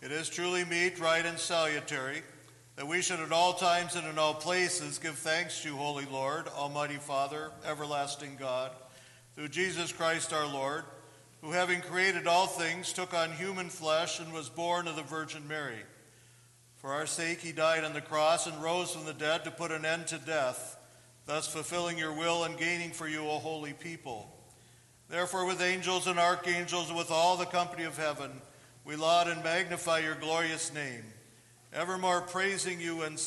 It is truly meet, right, and salutary that we should at all times and in all places give thanks to you, Holy Lord, Almighty Father, everlasting God, through Jesus Christ our Lord, who having created all things took on human flesh and was born of the Virgin Mary. For our sake he died on the cross and rose from the dead to put an end to death, thus fulfilling your will and gaining for you a holy people. Therefore, with angels and archangels and with all the company of heaven, we laud and magnify your glorious name, evermore praising you and